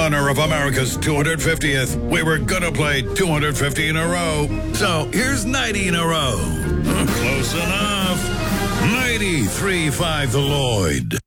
honor of America's 250th, we were gonna play 250 in a row. So here's 90 in a row. Close enough. 93.5 The Lloyd.